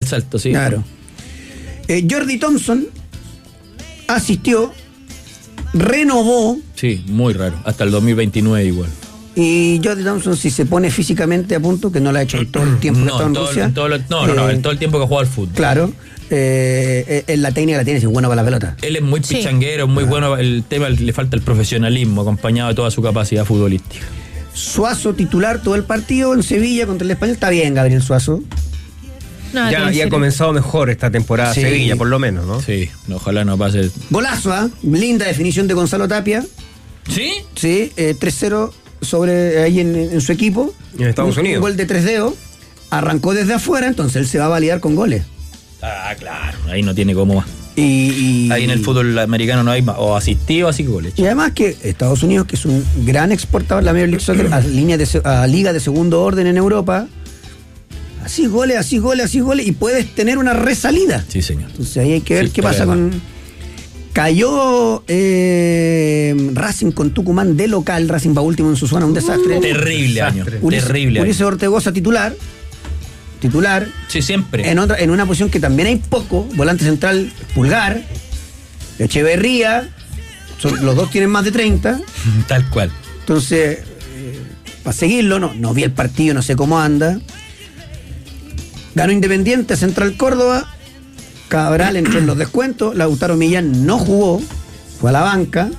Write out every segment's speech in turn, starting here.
salto, sí. Claro. Jordi Thompson asistió, renovó. Sí, muy raro. Hasta el 2029 igual. Y Jordi Thompson, si se pone físicamente a punto, que no lo ha hecho todo el tiempo que estaba en Rusia. En todo el tiempo que ha jugado al fútbol. Claro. La técnica la tiene, es bueno para la pelota. Él es muy pichanguero, muy bueno. El tema le falta el profesionalismo, acompañado de toda su capacidad futbolística. Suazo titular todo el partido en Sevilla contra el Español. Está bien, Gabriel Suazo. No, ya ha comenzado mejor esta temporada Sevilla, por lo menos, ¿no? Sí, ojalá no pase. Golazo, linda definición de Gonzalo Tapia. ¿Sí? Sí, 3-0 sobre ahí en su equipo. En Estados Unidos. Un gol de 3 dedos. Arrancó desde afuera, entonces él se va a validar con goles. Ah, claro, ahí no tiene cómo más. Y ahí en el fútbol americano no hay más, o asistido así que goles. Y además que Estados Unidos, que es un gran exportador, la Major League Soccer, a ligas de segundo orden en Europa, así goles, y puedes tener una resalida. Sí, señor. Entonces ahí hay que ver qué pasa con... Cayó Racing con Tucumán de local. Racing va último en su zona, un desastre. Terrible año. Ulises Ortegoza titular. Sí, siempre. En una posición que también hay poco, volante central Pulgar, Echeverría, los dos tienen más de 30. Tal cual. Entonces, para seguirlo, no vi el partido, no sé cómo anda. Ganó Independiente, Central Córdoba, Cabral entró en los descuentos, Lautaro Millán no jugó, fue a la banca.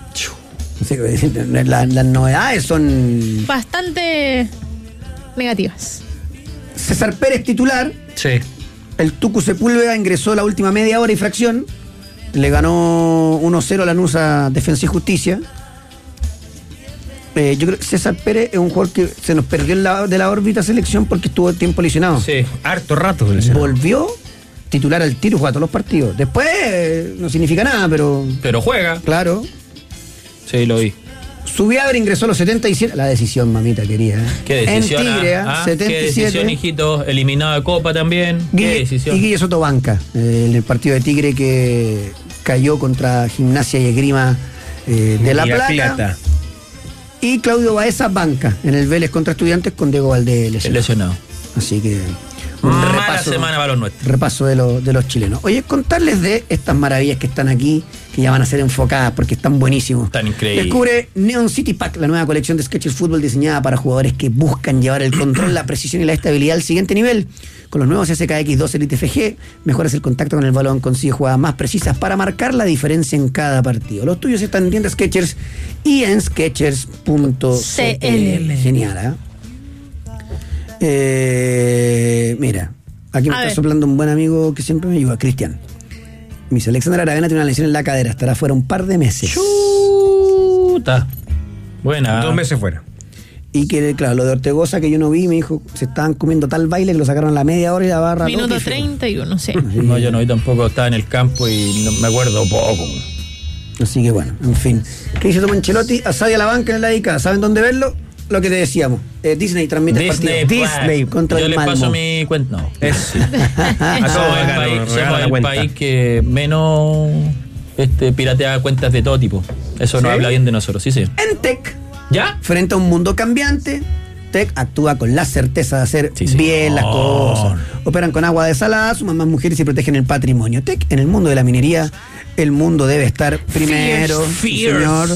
Las novedades son bastante negativas. César Pérez titular. Sí. El Tucu Sepúlveda ingresó la última media hora y fracción. Le ganó 1-0 a Lanús a Defensa y Justicia. Yo creo que César Pérez es un jugador que se nos perdió de la órbita selección porque estuvo tiempo lesionado. Sí, harto rato. Volvió titular al tiro y juega todos los partidos. Después no significa nada, pero... Pero juega. Claro. Sí, lo vi. Subiabre ingresó a los 77. La decisión, mamita querida. ¿Qué decisión? En Tigre, 77. ¿Qué decisión, hijito? Eliminado de Copa también. ¿Qué decisión? Y Guille Soto banca. En el partido de Tigre que cayó contra Gimnasia y Esgrima de La Plata. Y Claudio Baeza banca en el Vélez contra Estudiantes con Diego Valdés lesionado. Así que... Mala semana para los nuestros. Repaso de los chilenos. Oye, contarles de estas maravillas que están aquí, que ya van a ser enfocadas porque están buenísimos. Están increíbles. Descubre Neon City Pack, la nueva colección de Skechers Fútbol diseñada para jugadores que buscan llevar el control, la precisión y la estabilidad al siguiente nivel. Con los nuevos SKX2 Elite FG, mejoras el contacto con el balón, consigue jugadas más precisas para marcar la diferencia en cada partido. Los tuyos están en tiendas Skechers y en Skechers.cl. Genial, mira, aquí me está soplando un buen amigo que siempre me ayuda, Cristian. Me dice, Alexander Aravena tiene una lesión en la cadera, estará fuera un par de meses. Chuta. Buena. 2 meses fuera. Y que, claro, lo de Ortegoza que yo no vi, me dijo, se estaban comiendo tal baile que lo sacaron a la media hora y la barra. Minuto 31, sí. No, yo no vi tampoco, estaba en el campo y no me acuerdo poco. Así que bueno, en fin. ¿Qué dice Tom Ancelotti? Asadi a la banca en la dedicada, ¿saben dónde verlo? Lo que te decíamos, Disney transmite el partido. Disney contra el Malmo. Yo le paso mi cuenta. No. Somos el país que menos piratea cuentas de todo tipo. Eso nos habla bien de nosotros, sí. En Tech, ¿ya? Frente a un mundo cambiante, Tech actúa con la certeza de hacer bien las cosas. Operan con agua desalada, suman más mujeres y protegen el patrimonio. Tech, en el mundo de la minería, el mundo debe estar primero. Señor.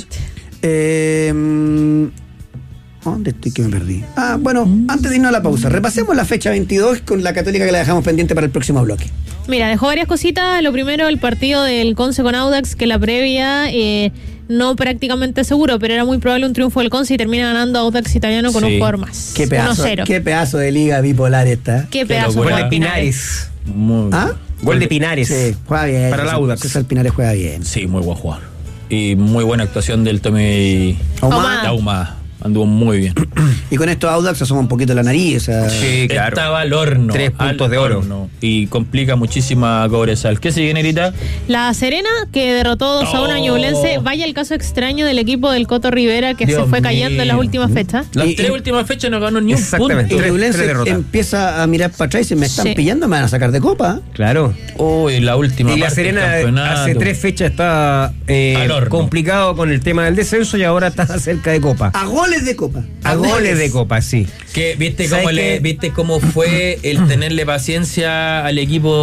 ¿Dónde estoy que me perdí? Bueno, antes de irnos a la pausa, repasemos la fecha 22 con la Católica que la dejamos pendiente para el próximo bloque. Mira, dejó varias cositas. Lo primero, el partido del Conce con Audax, que la previa no prácticamente seguro, pero era muy probable un triunfo del Conce y termina ganando Audax Italiano con un jugador más. Qué pedazo de liga bipolar esta. Qué pedazo de liga. Pinares. Gol de Pinares. Sí, juega bien. Para el Audax. César Pinares juega bien. Sí, muy buen jugador. Y muy buena actuación del Tommy Ahumada. Anduvo muy bien. Y con esto Audax asoma un poquito la nariz. Sí, claro. Estaba al horno. 3 puntos de oro. Horno, y complica muchísimo a Cobresal. ¿Qué sigue, Nerita? La Serena, que derrotó 2-1 a Ñublense. Vaya el caso extraño del equipo del Coto Rivera, que se fue cayendo en las últimas fechas. Las 3 últimas fechas no ganó ni un punto. Y Ñublense empieza a mirar para atrás y dice, me están pillando, me van a sacar de copa. Claro. Y la última y la Serena hace 3 fechas está complicado con el tema del descenso y ahora está cerca de copa. A goles de copa. A goles de copa, sí. ¿Viste cómo fue el tenerle paciencia al equipo